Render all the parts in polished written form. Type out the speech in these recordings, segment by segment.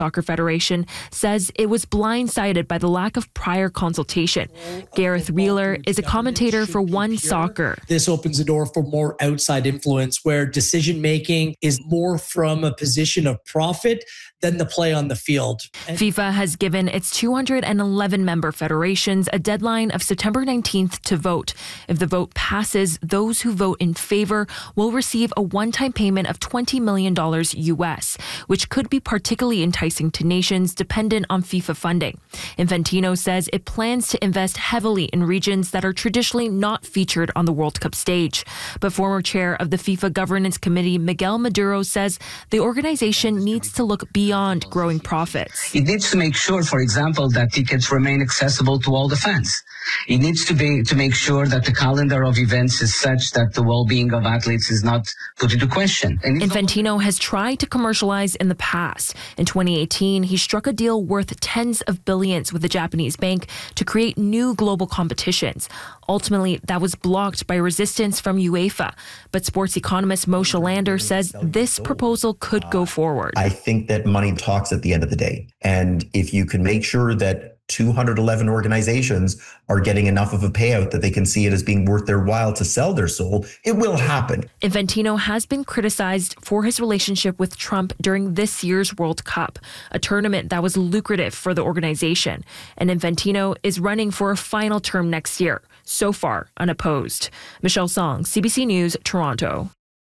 Soccer Federation says it was blindsided by the lack of prior consultation. Gareth Wheeler is a commentator for One Soccer. This opens the door for more outside influence where decision-making is more from a position of profit than the play on the field. FIFA has given its 211 member federations a deadline of September 19th to vote. If the vote passes, those who vote in favor will receive a one-time payment of $20 million US, which could be particularly enticing to nations dependent on FIFA funding. Infantino says it plans to invest heavily in regions that are traditionally not featured on the World Cup stage. But former chair of the FIFA Governance Committee, Miguel Maduro, says the organization needs to look beyond growing profits. It needs to make sure, for example, that tickets remain accessible to all the fans. It needs to make sure that the calendar of events is such that the well-being of athletes is not put into question. Infantino has tried to commercialize in the past. In 2018, he struck a deal worth tens of billions with a Japanese bank to create new global competitions. Ultimately, that was blocked by resistance from UEFA. But sports economist Moshe Lander says this proposal could go forward. I think that money talks at the end of the day. And if you can make sure that 211 organizations are getting enough of a payout that they can see it as being worth their while to sell their soul, it will happen. Infantino has been criticized for his relationship with Trump during this year's World Cup, a tournament that was lucrative for the organization. And Infantino is running for a final term next year, so far unopposed. Michelle Song, CBC News, Toronto.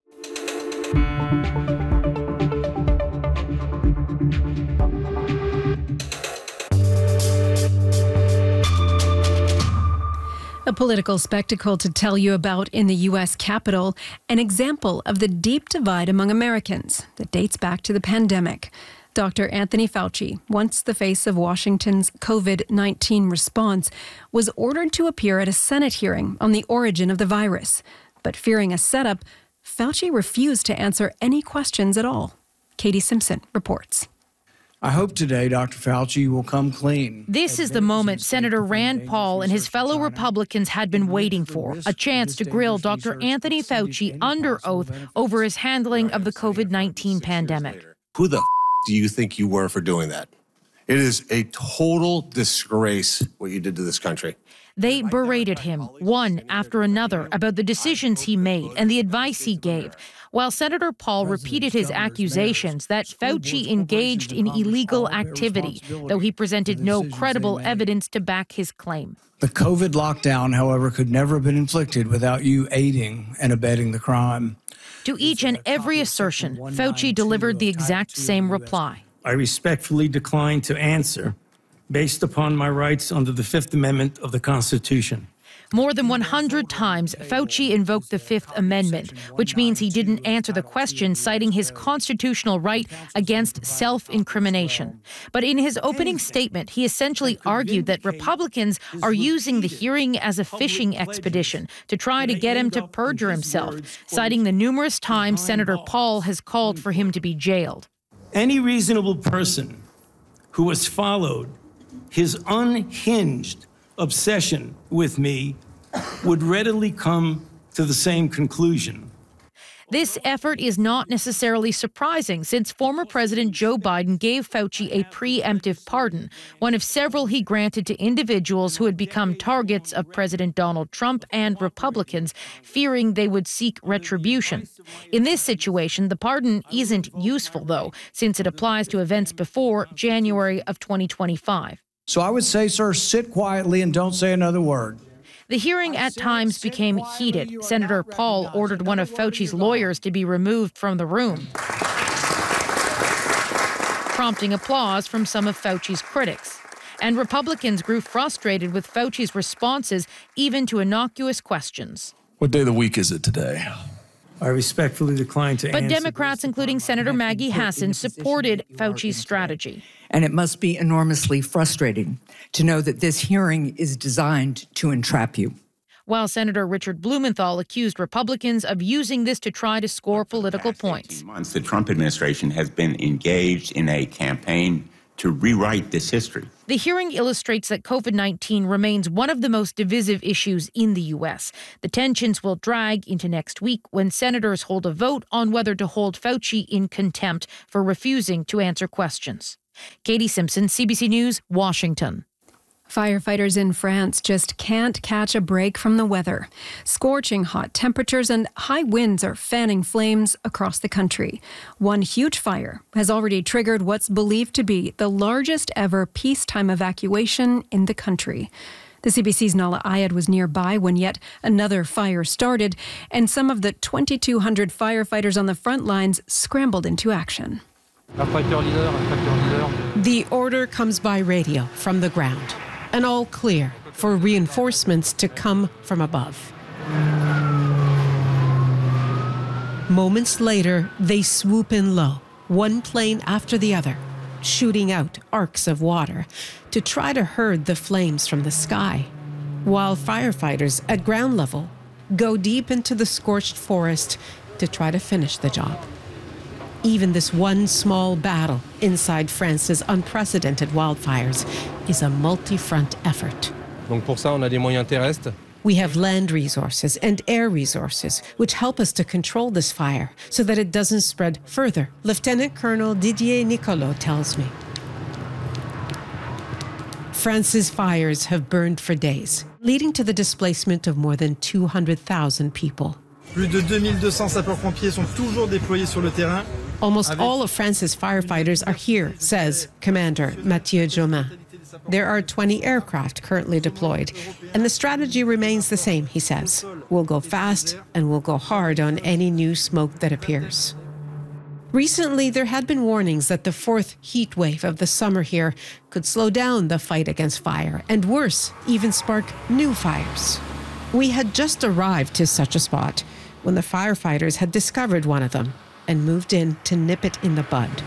A political spectacle to tell you about in the U.S. Capitol, an example of the deep divide among Americans that dates back to the pandemic. Dr. Anthony Fauci, once the face of Washington's COVID-19 response, was ordered to appear at a Senate hearing on the origin of the virus. But fearing a setup, Fauci refused to answer any questions at all. Katie Simpson reports. I hope today Dr. Fauci will come clean. This is the moment Senator Rand Paul and his fellow Republicans had been waiting for, a chance to grill Dr. Anthony Fauci under oath over his handling of the COVID-19 pandemic. Who the do you think you were for doing that? It is a total disgrace what you did to this country. They berated him, one after another, about the decisions he made and the advice he gave, while Senator Paul repeated his accusations that Fauci engaged in illegal activity, though he presented no credible evidence to back his claim. The COVID lockdown, however, could never have been inflicted without you aiding and abetting the crime. To each and every assertion, Fauci delivered the exact same reply. I respectfully decline to answer based upon my rights under the Fifth Amendment of the Constitution. More than 100 times, Fauci invoked the Fifth Amendment, which means he didn't answer the question, citing his constitutional right against self-incrimination. But in his opening statement, he essentially argued that Republicans are using the hearing as a fishing expedition to try to get him to perjure himself, citing the numerous times Senator Paul has called for him to be jailed. Any reasonable person who has followed his unhinged obsession with me would readily come to the same conclusion. This effort is not necessarily surprising, since former President Joe Biden gave Fauci a preemptive pardon, one of several he granted to individuals who had become targets of President Donald Trump and Republicans, fearing they would seek retribution. In this situation, the pardon isn't useful, though, since it applies to events before January of 2025. So I would say, sir, sit quietly and don't say another word. The hearing at times became heated. Senator Paul ordered one of Fauci's lawyers to be removed from the room, prompting applause from some of Fauci's critics. And Republicans grew frustrated with Fauci's responses, even to innocuous questions. What day of the week is it today? I respectfully decline to answer. But Democrats, including Senator Maggie Hassan, supported Fauci's strategy. And it must be enormously frustrating to know that this hearing is designed to entrap you. While Senator Richard Blumenthal accused Republicans of using this to try to score political points. Months, the Trump administration has been engaged in a campaign to rewrite this history. The hearing illustrates that COVID-19 remains one of the most divisive issues in the U.S. The tensions will drag into next week when senators hold a vote on whether to hold Fauci in contempt for refusing to answer questions. Katie Simpson, CBC News, Washington. Firefighters in France just can't catch a break from the weather. Scorching hot temperatures and high winds are fanning flames across the country. One huge fire has already triggered what's believed to be the largest ever peacetime evacuation in the country. The CBC's Nala Ayad was nearby when yet another fire started, and some of the 2,200 firefighters on the front lines scrambled into action. The order comes by radio from the ground. An all clear for reinforcements to come from above. Moments later, they swoop in low, one plane after the other, shooting out arcs of water to try to herd the flames from the sky, while firefighters at ground level go deep into the scorched forest to try to finish the job. Even this one small battle inside France's unprecedented wildfires is a multi-front effort. Donc pour ça, on a des moyens terrestres. We have land resources and air resources, which help us to control this fire so that it doesn't spread further, Lieutenant Colonel Didier Nicolot tells me. France's fires have burned for days, leading to the displacement of more than 200,000 people. Plus de 2200 sapeurs-pompiers sont toujours déployés sur le terrain. Almost all of France's firefighters are here, says Commander Mathieu Jomain. There are 20 aircraft currently deployed, and the strategy remains the same, he says. We'll go fast and we'll go hard on any new smoke that appears. Recently, there had been warnings that the fourth heat wave of the summer here could slow down the fight against fire, and worse, even spark new fires. We had just arrived to such a spot when the firefighters had discovered one of them and moved in to nip it in the bud.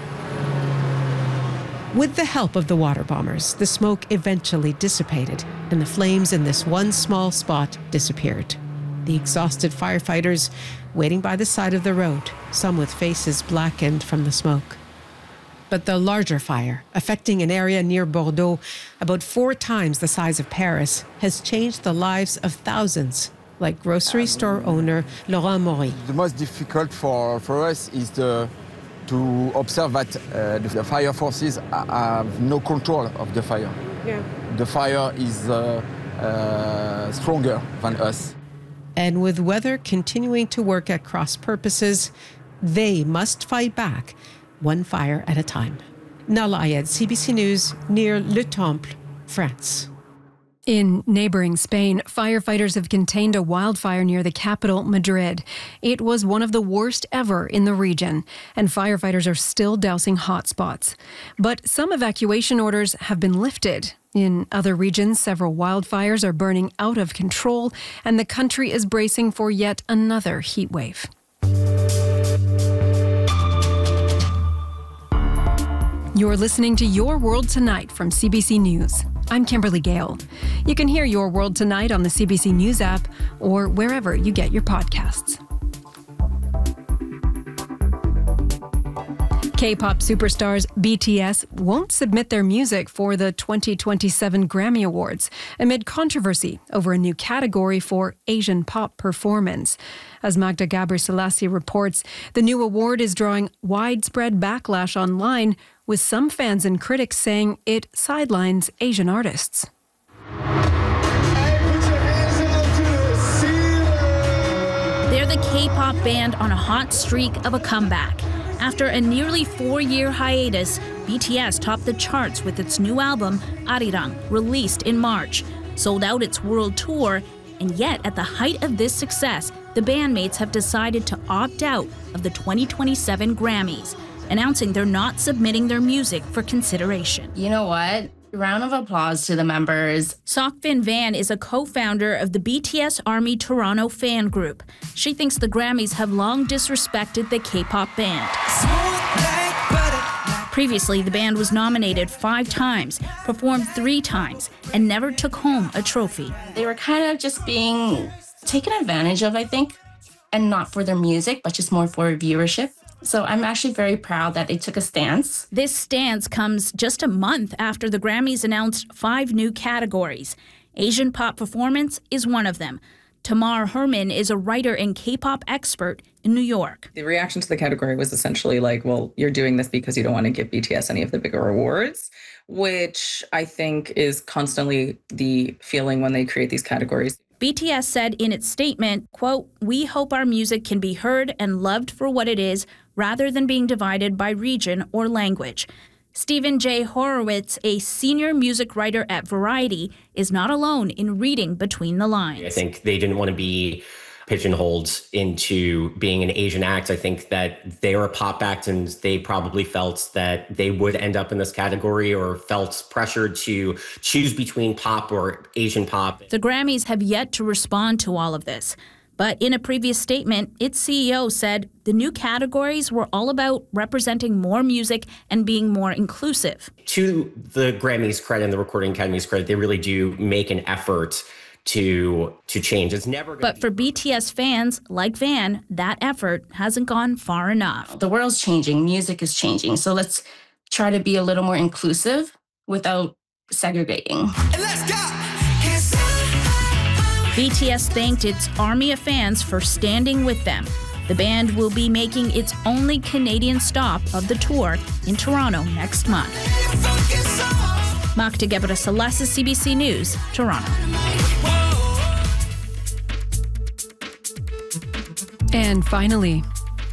With the help of the water bombers, the smoke eventually dissipated and the flames in this one small spot disappeared. The exhausted firefighters waiting by the side of the road, some with faces blackened from the smoke. But the larger fire, affecting an area near Bordeaux, about 4 times the size of Paris, has changed the lives of thousands, like grocery store owner Laurent Maury. The most difficult for us is to observe that the fire forces have no control of the fire. Yeah. The fire is stronger than us. And with weather continuing to work at cross purposes, they must fight back, one fire at a time. Nala Ayad, CBC News, near Le Temple, France. In neighboring Spain, firefighters have contained a wildfire near the capital, Madrid. It was one of the worst ever in the region, and firefighters are still dousing hotspots. But some evacuation orders have been lifted. In other regions, several wildfires are burning out of control, and the country is bracing for yet another heat wave. You're listening to Your World Tonight from CBC News. I'm Kimberly Gale. You can hear Your World Tonight on the CBC News app or wherever you get your podcasts. K-pop superstars BTS won't submit their music for the 2027 Grammy Awards amid controversy over a new category for Asian pop performance. As Magda Gabri-Selassie reports, the new award is drawing widespread backlash online, with some fans and critics saying it sidelines Asian artists. They're the K-pop band on a hot streak of a comeback. After a nearly 4-year hiatus, BTS topped the charts with its new album, Arirang, released in March, sold out its world tour, and yet at the height of this success, the bandmates have decided to opt out of the 2027 Grammys, announcing they're not submitting their music for consideration. You know what? Round of applause to the members. Seokvin Van is a co-founder of the BTS Army Toronto fan group. She thinks the Grammys have long disrespected the K-pop band. Previously, the band was nominated 5 times, performed 3 times, and never took home a trophy. They were kind of just being taken advantage of, I think, and not for their music, but just more for viewership. So I'm actually very proud that they took a stance. This stance comes just a month after the Grammys announced 5 new categories. Asian pop performance is one of them. Tamar Herman is a writer and K-pop expert in New York. The reaction to the category was essentially like, well, you're doing this because you don't want to give BTS any of the bigger awards, which I think is constantly the feeling when they create these categories. BTS said in its statement, quote, "We hope our music can be heard and loved for what it is, rather than being divided by region or language." Stephen J. Horowitz, a senior music writer at Variety, is not alone in reading between the lines. I think they didn't want to be pigeonholed into being an Asian act. I think that they were a pop act and they probably felt that they would end up in this category or felt pressured to choose between pop or Asian pop. The Grammys have yet to respond to all of this. But in a previous statement, its CEO said the new categories were all about representing more music and being more inclusive. To the Grammys' credit and the Recording Academy's credit, they really do make an effort to change. It's never But for BTS fans like Van, that effort hasn't gone far enough. The world's changing, music is changing. So let's try to be a little more inclusive without segregating. Let's go! BTS thanked its army of fans for standing with them. The band will be making its only Canadian stop of the tour in Toronto next month. Magda Gebrselassie, CBC News, Toronto. And finally,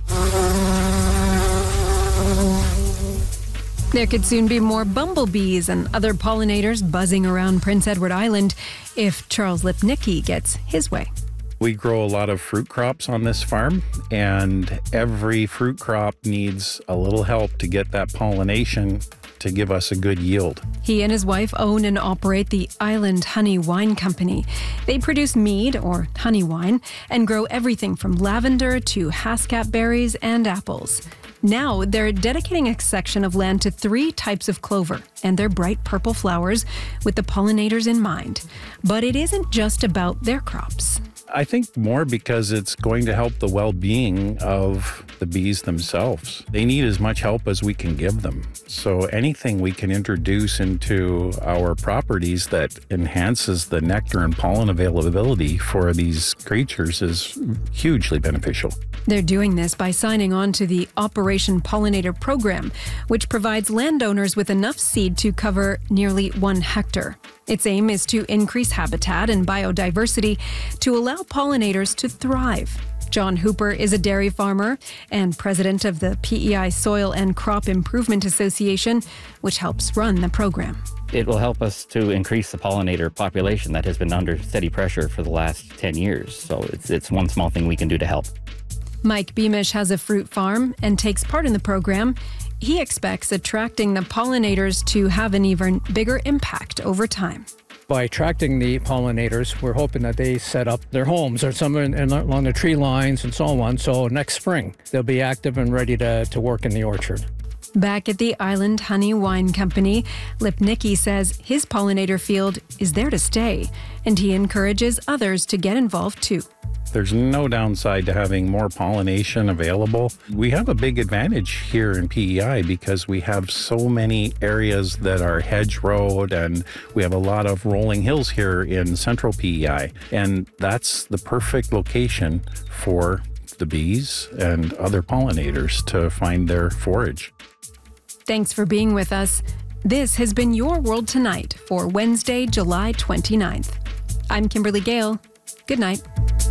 there could soon be more bumblebees and other pollinators buzzing around Prince Edward Island if Charles Lipnicki gets his way. We grow a lot of fruit crops on this farm, and every fruit crop needs a little help to get that pollination to give us a good yield. He and his wife own and operate the Island Honey Wine Company. They produce mead, or honey wine, and grow everything from lavender to haskap berries and apples. Now, they're dedicating a section of land to 3 types of clover and their bright purple flowers with the pollinators in mind. But it isn't just about their crops. I think more because it's going to help the well-being of the bees themselves. They need as much help as we can give them. So anything we can introduce into our properties that enhances the nectar and pollen availability for these creatures is hugely beneficial. They're doing this by signing on to the Operation Pollinator program, which provides landowners with enough seed to cover nearly 1 hectare. Its aim is to increase habitat and biodiversity to allow pollinators to thrive. John Hooper is a dairy farmer and president of the PEI Soil and Crop Improvement Association, which helps run the program. It will help us to increase the pollinator population that has been under steady pressure for the last 10 years. So it's one small thing we can do to help. Mike Beamish has a fruit farm and takes part in the program. He expects attracting the pollinators to have an even bigger impact over time. By attracting the pollinators, we're hoping that they set up their homes or somewhere along the tree lines and so on. So next spring, they'll be active and ready to work in the orchard. Back at the Island Honey Wine Company, Lipnicki says his pollinator field is there to stay, and he encourages others to get involved too. There's no downside to having more pollination available. We have a big advantage here in PEI because we have so many areas that are hedgerowed, and we have a lot of rolling hills here in central PEI. And that's the perfect location for the bees and other pollinators to find their forage. Thanks for being with us. This has been Your World Tonight for Wednesday, July 29th. I'm Kimberly Gale. Good night.